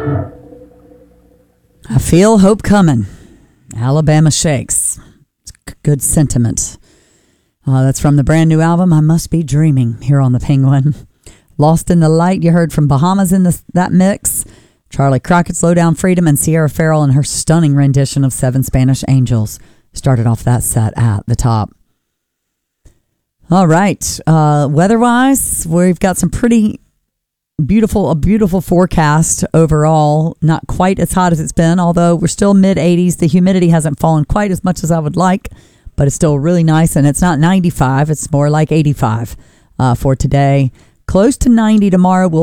I feel hope coming. Alabama Shakes. It's good sentiment. That's from the brand new album, I Must Be Dreaming, here on the Penguin. Lost in the Light, you heard from Bahamas in that mix. Charlie Crockett, Slow Down Freedom, and Sierra Farrell in her stunning rendition of Seven Spanish Angels started off that set at the top. All right. Weather-wise, we've got some pretty a beautiful forecast overall. Not quite as hot as it's been, although we're still mid-80s. The humidity hasn't fallen quite as much as I would like, but it's still really nice, and it's not 95. It's more like 85 for today. Close to 90 tomorrow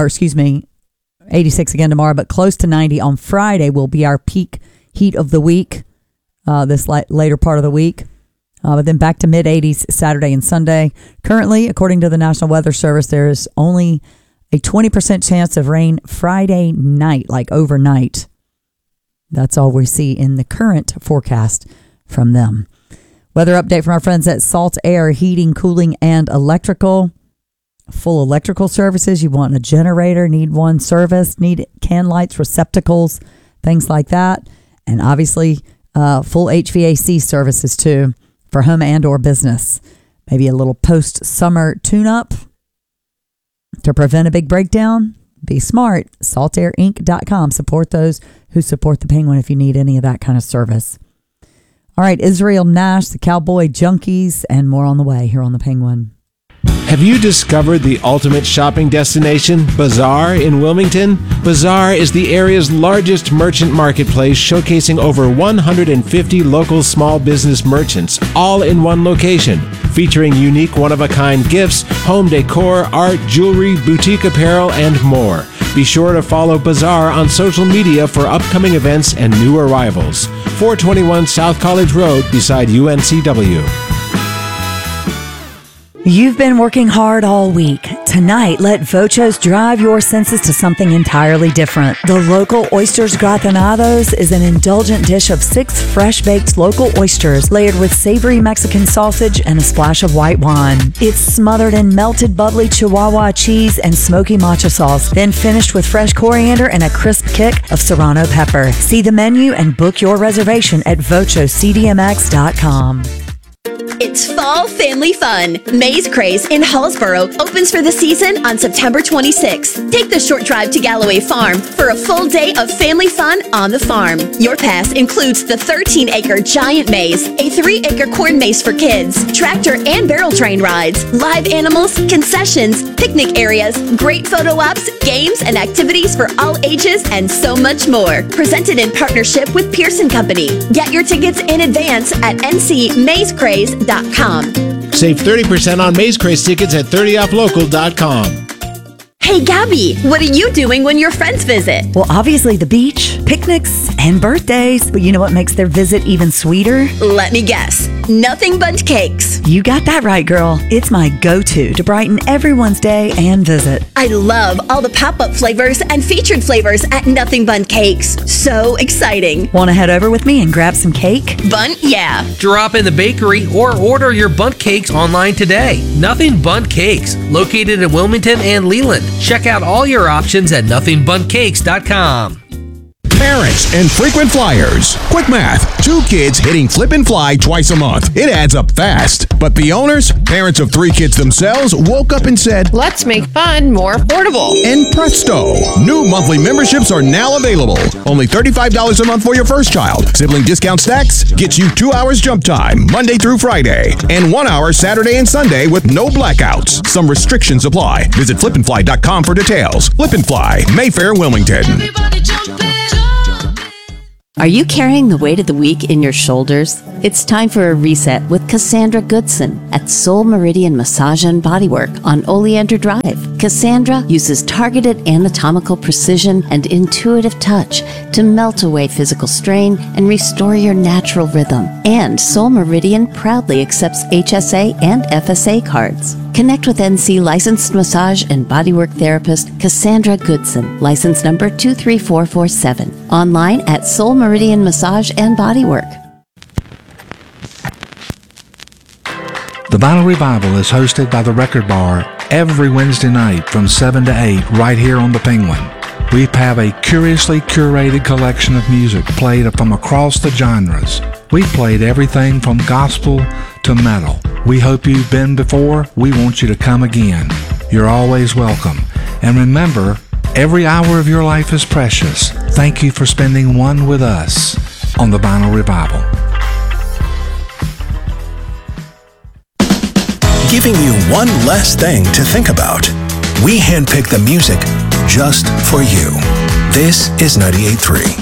86 again tomorrow, but close to 90 on Friday will be our peak heat of the week, this later part of the week. But then back to mid-80s Saturday and Sunday. Currently, according to the National Weather Service, there is only a 20% chance of rain Friday night, like overnight. That's all we see in the current forecast from them. Weather update from our friends at Salt Air Heating, Cooling, and Electrical. Full electrical services. You want a generator, need one service, need can lights, receptacles, things like that. And obviously, full HVAC services too for home and or business. Maybe a little post-summer tune-up to prevent a big breakdown. Be smart. SaltAirInc.com. Support those who support the Penguin if you need any of that kind of service. All right, Israel Nash, the Cowboy Junkies, and more on the way here on the Penguin. Have you discovered the ultimate shopping destination, Bazaar in Wilmington? Bazaar is the area's largest merchant marketplace, showcasing over 150 local small business merchants, all in one location, featuring unique one-of-a-kind gifts, home decor, art, jewelry, boutique apparel, and more. Be sure to follow Bazaar on social media for upcoming events and new arrivals. 421 South College Road beside UNCW. You've been working hard all week. Tonight, let Vochos drive your senses to something entirely different. The local Oysters Gratinados is an indulgent dish of 6 fresh-baked local oysters layered with savory Mexican sausage and a splash of white wine. It's smothered in melted bubbly Chihuahua cheese and smoky matcha sauce, then finished with fresh coriander and a crisp kick of serrano pepper. See the menu and book your reservation at VochosCDMX.com. It's Fall Family Fun. Maze Craze in Hallsboro opens for the season on September 26th. Take the short drive to Galloway Farm for a full day of family fun on the farm. Your pass includes the 13-acre giant maze, a 3-acre corn maze for kids, tractor and barrel train rides, live animals, concessions, picnic areas, great photo ops, games and activities for all ages, and so much more. Presented in partnership with Pearson Company. Get your tickets in advance at ncmazecraze.com. Save 30% on Maze Craze tickets at 30offlocal.com. Hey Gabby, what are you doing when your friends visit? Well, obviously the beach, picnics, and birthdays. But you know what makes their visit even sweeter? Let me guess. Nothing Bundt Cakes. You got that right, girl. It's my go-to to brighten everyone's day and visit. I love all the pop-up flavors and featured flavors at Nothing Bundt Cakes. So exciting. Want to head over with me and grab some cake? Bundt, yeah. Drop in the bakery or order your Bundt Cakes online today. Nothing Bundt Cakes, located in Wilmington and Leland. Check out all your options at nothingbundtcakes.com. Parents and frequent flyers. Quick math. 2 kids hitting flip and fly twice a month. It adds up fast. But the owners, parents of 3 kids themselves, woke up and said, let's make fun more affordable. And presto, new monthly memberships are now available. Only $35 a month for your first child. Sibling discount stacks gets you 2 hours jump time, Monday through Friday. And 1 hour Saturday and Sunday with no blackouts. Some restrictions apply. Visit flipandfly.com for details. Flip and Fly, Mayfair, Wilmington. Are you carrying the weight of the week in your shoulders? It's time for a reset with Cassandra Goodson at Soul Meridian Massage and Bodywork on Oleander Drive. Cassandra uses targeted anatomical precision and intuitive touch to melt away physical strain and restore your natural rhythm. And Soul Meridian proudly accepts HSA and FSA cards. Connect with NC licensed massage and bodywork therapist Cassandra Goodson, license number 23447. Online at Soul Meridian Massage and Bodywork. The Vinyl Revival is hosted by the Record Bar every Wednesday night from 7 to 8 right here on the Penguin. We have a curiously curated collection of music played from across the genres. We've played everything from gospel to metal. We hope you've been before. We want you to come again. You're always welcome. And remember, every hour of your life is precious. Thank you for spending one with us on the Vinyl Revival. Giving you one less thing to think about. We handpick the music just for you. This is 98.3.